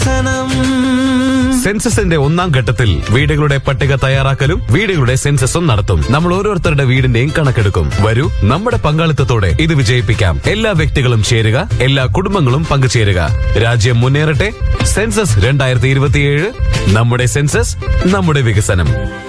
വികസനം. സെൻസസിന്റെ ഒന്നാം ഘട്ടത്തിൽ വീടുകളുടെ പട്ടിക തയ്യാറാക്കലും വീടുകളുടെ സെൻസസും നടത്തും. നമ്മൾ ഓരോരുത്തരുടെ വീടിന്റെയും കണക്കെടുക്കും. വരൂ, നമ്മുടെ പങ്കാളിത്തത്തോടെ ഇത് വിജയിപ്പിക്കാം. എല്ലാ വ്യക്തികളും ചേരുക, എല്ലാ കുടുംബങ്ങളും പങ്കുചേരുക. രാജ്യം മുന്നേറട്ടെ. സെൻസസ് 2027, നമ്മുടെ സെൻസസ്, നമ്മുടെ വികസനം.